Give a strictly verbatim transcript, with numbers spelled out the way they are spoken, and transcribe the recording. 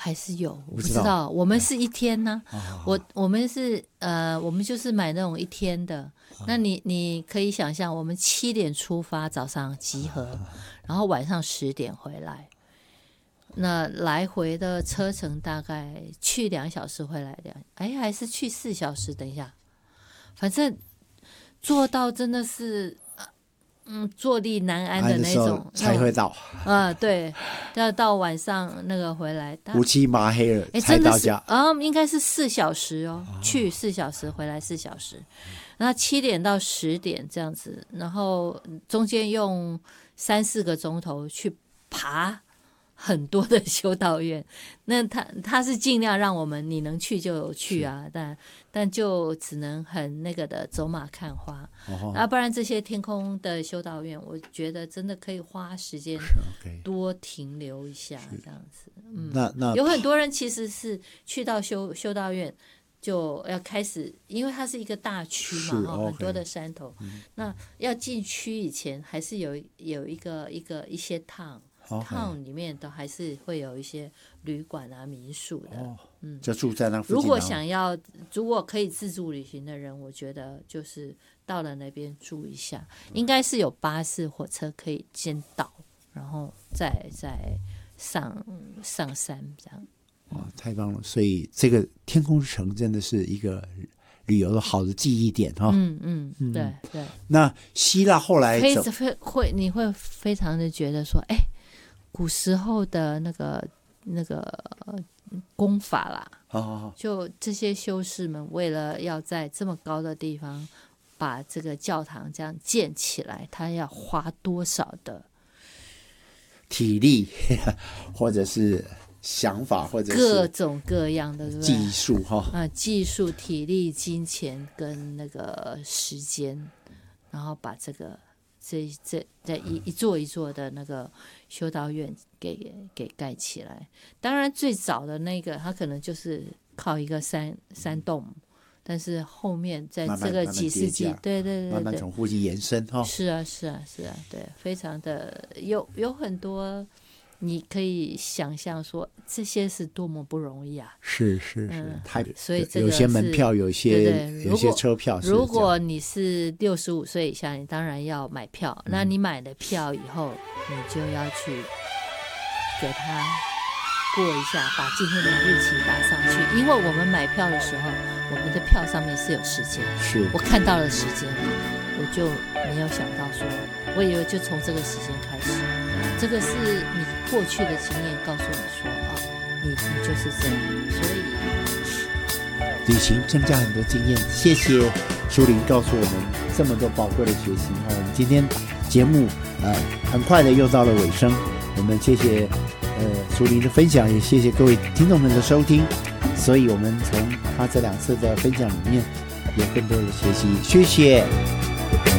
还是有，我不知道知道。我们是一天呢、啊，我我们是呃，我们就是买那种一天的。那你你可以想象，我们七点出发，早上集合，然后晚上十点回来。那来回的车程大概去两小时，回来两，哎，还是去四小时？等一下，反正做到真的是。嗯，坐立难安的那种才会到啊、呃，对，要到晚上那个回来乌漆麻黑了才到家啊、嗯，应该是四小时哦，哦去四小时，回来四小时，那七点到十点这样子，然后中间用三四个钟头去爬很多的修道院，那他他是尽量让我们你能去就有去啊，但但就只能很那个的走马看花，哦、啊，不然这些天空的修道院，我觉得真的可以花时间多停留一下，这样子。嗯， 那那有很多人其实是去到修修道院就要开始，因为它是一个大区嘛，哦、很多的山头，嗯、那要进区以前还是有有一个一个一些趟。town 里面都还是会有一些旅馆啊、民宿的，哦、嗯， 就住在那附近。 如果想要，如果可以自助旅行的人，我觉得就是到了那边住一下，嗯、应该是有巴士、火车可以先到，然后再再上上山这样。 哇，太棒了！所以这个天空之城真的是一个旅游的好的记忆点哈。 嗯嗯，嗯对对。 那希腊后来走会会你会非常的觉得说，哎。古时候的那个那个功法啦， 好好好， 就这些修士们为了要在这么高的地方把这个教堂这样建起来，他要花多少的体力，或者是想法，或者是各种各样的技术哈啊，技术、体力、金钱跟那个时间，然后把这个。这这这一一座一座的那个修道院给给盖起来，当然最早的那个它可能就是靠一个山山洞，但是后面在这个几世纪， 慢慢对对对对， 慢慢从附近延伸哈、哦。 是啊是啊是啊，对，非常的有有很多。你可以想象说这些是多么不容易啊！ 是是是，嗯、太所以这个有些门票，有些对对有些车票。 如果你是六十五岁以下，你当然要买票。嗯、那你买了票以后，你就要去给他过一下，把今天的日期打上去。因为我们买票的时候，我们的票上面是有时间， 是我看到了时间，我就没有想到说，我以为就从这个时间开始。这个是你过去的经验告诉你说啊、哦，你你就是这样，所以旅行增加很多经验。谢谢淑玲告诉我们这么多宝贵的学习。我们今天节目呃很快的又到了尾声，我们谢谢呃淑玲的分享，也谢谢各位听众们的收听。所以我们从他这两次的分享里面有更多的学习，谢谢。